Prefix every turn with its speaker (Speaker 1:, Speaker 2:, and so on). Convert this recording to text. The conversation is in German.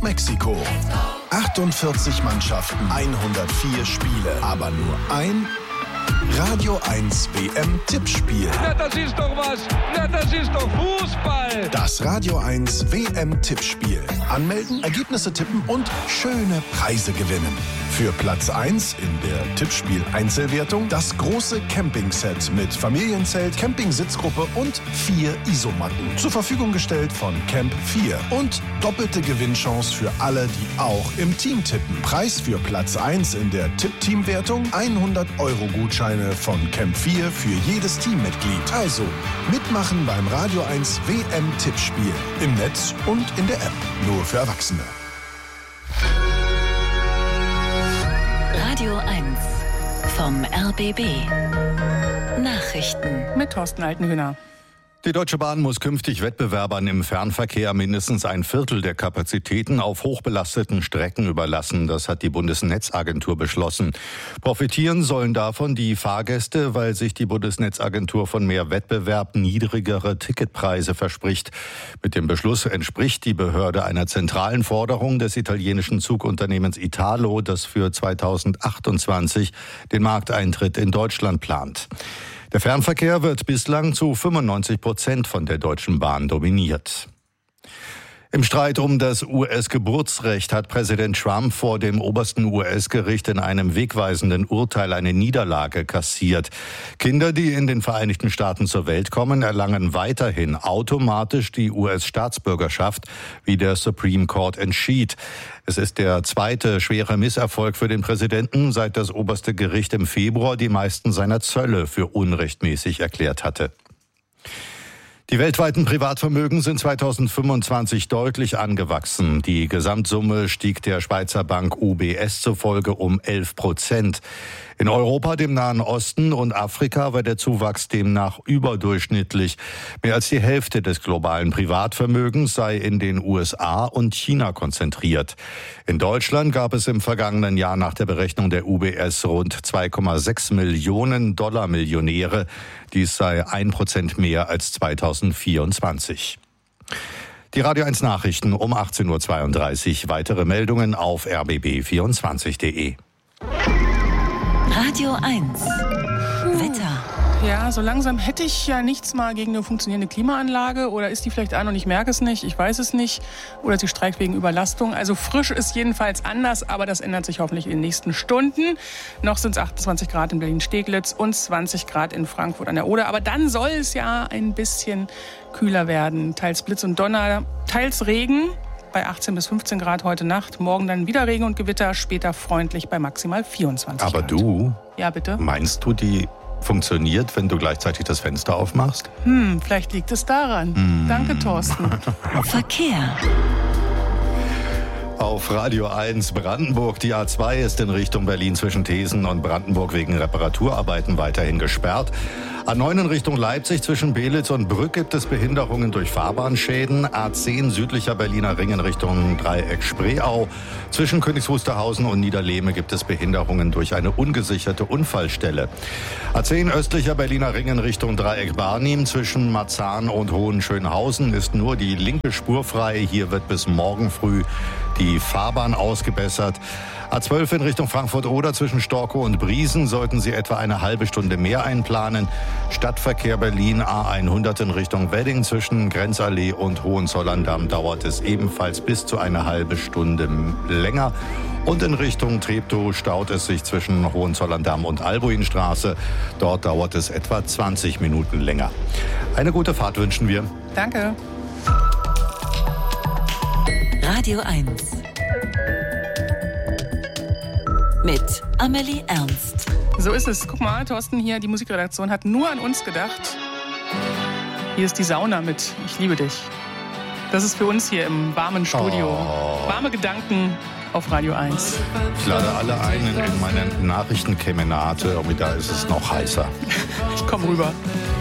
Speaker 1: Mexiko. 48 Mannschaften, 104 Spiele, aber nur ein Radio 1 WM-Tippspiel.
Speaker 2: Na, das ist doch was. Na, das ist doch Fußball.
Speaker 1: Das Radio 1 WM-Tippspiel. Anmelden, Ergebnisse tippen und schöne Preise gewinnen. Für Platz 1 in der Tippspiel-Einzelwertung das große Campingset mit Familienzelt, Campingsitzgruppe und 4 Isomatten. Zur Verfügung gestellt von Camp 4. Und doppelte Gewinnchance für alle, die auch im Team tippen. Preis für Platz 1 in der Tipp-Team-Wertung: 100-Euro-Gutscheine von Camp 4 für jedes Teammitglied. Also mitmachen beim Radio 1 WM-Tippspiel. Im Netz und in der App. Nur für Erwachsene.
Speaker 3: Radio 1 vom RBB. Nachrichten
Speaker 4: mit Thorsten Altenhühner.
Speaker 5: Die Deutsche Bahn muss künftig Wettbewerbern im Fernverkehr mindestens ein Viertel der Kapazitäten auf hochbelasteten Strecken überlassen. Das hat die Bundesnetzagentur beschlossen. Profitieren sollen davon die Fahrgäste, weil sich die Bundesnetzagentur von mehr Wettbewerb niedrigere Ticketpreise verspricht. Mit dem Beschluss entspricht die Behörde einer zentralen Forderung des italienischen Zugunternehmens Italo, das für 2028 den Markteintritt in Deutschland plant. Der Fernverkehr wird bislang zu 95% von der Deutschen Bahn dominiert. Im Streit um das US-Geburtsrecht hat Präsident Trump vor dem obersten US-Gericht in einem wegweisenden Urteil eine Niederlage kassiert. Kinder, die in den Vereinigten Staaten zur Welt kommen, erlangen weiterhin automatisch die US-Staatsbürgerschaft, wie der Supreme Court entschied. Es ist der zweite schwere Misserfolg für den Präsidenten, seit das oberste Gericht im Februar die meisten seiner Zölle für unrechtmäßig erklärt hatte. Die weltweiten Privatvermögen sind 2025 deutlich angewachsen. Die Gesamtsumme stieg der Schweizer Bank UBS zufolge um 11%. In Europa, dem Nahen Osten und Afrika war der Zuwachs demnach überdurchschnittlich. Mehr als die Hälfte des globalen Privatvermögens sei in den USA und China konzentriert. In Deutschland gab es im vergangenen Jahr nach der Berechnung der UBS rund 2,6 Millionen Dollar-Millionäre. Dies sei 1% mehr als 2024. Die Radio 1 Nachrichten um 18.32 Uhr. Weitere Meldungen auf rbb24.de.
Speaker 3: Radio 1 Wetter.
Speaker 4: Ja, so langsam hätte ich ja nichts mal gegen eine funktionierende Klimaanlage. Oder ist die vielleicht an und ich merke es nicht, ich weiß es nicht. Oder sie streikt wegen Überlastung. Also frisch ist jedenfalls anders, aber das ändert sich hoffentlich in den nächsten Stunden. Noch sind es 28 Grad in Berlin-Steglitz und 20 Grad in Frankfurt an der Oder. Aber dann soll es ja ein bisschen kühler werden. Teils Blitz und Donner, teils Regen. Bei 18 bis 15 Grad heute Nacht. Morgen dann wieder Regen und Gewitter, später freundlich bei maximal 24 Grad.
Speaker 5: Aber du,
Speaker 4: ja, bitte?
Speaker 5: Meinst du, die funktioniert, wenn du gleichzeitig das Fenster aufmachst?
Speaker 4: Vielleicht liegt es daran. Danke, Thorsten.
Speaker 3: Verkehr.
Speaker 5: Auf Radio 1 Brandenburg. Die A2 ist in Richtung Berlin zwischen Thesen und Brandenburg wegen Reparaturarbeiten weiterhin gesperrt. A9 in Richtung Leipzig zwischen Belitz und Brück gibt es Behinderungen durch Fahrbahnschäden. A10 südlicher Berliner Ring in Richtung Dreieck Spreeau. Zwischen Königs Wusterhausen und Niederlehme gibt es Behinderungen durch eine ungesicherte Unfallstelle. A10 östlicher Berliner Ring in Richtung Dreieck Barnim zwischen Marzahn und Hohenschönhausen ist nur die linke Spur frei. Hier wird bis morgen früh die Fahrbahn ausgebessert. A12 in Richtung Frankfurt-Oder zwischen Storkow und Briesen sollten Sie etwa eine halbe Stunde mehr einplanen. Stadtverkehr Berlin A100 in Richtung Wedding zwischen Grenzallee und Hohenzollern-Damm dauert es ebenfalls bis zu eine halbe Stunde länger. Und in Richtung Treptow staut es sich zwischen Hohenzollern-Damm und Albuinstraße. Dort dauert es etwa 20 Minuten länger. Eine gute Fahrt wünschen wir.
Speaker 4: Danke.
Speaker 3: Radio 1 mit Amelie Ernst.
Speaker 4: So ist es. Guck mal, Thorsten, hier, die Musikredaktion hat nur an uns gedacht. Hier ist die Sauna mit Ich liebe dich. Das ist für uns hier im warmen Studio. Warme Gedanken auf Radio 1.
Speaker 5: Ich lade alle ein in meine Nachrichtenkemenate, da ist es noch heißer.
Speaker 4: Ich komme rüber.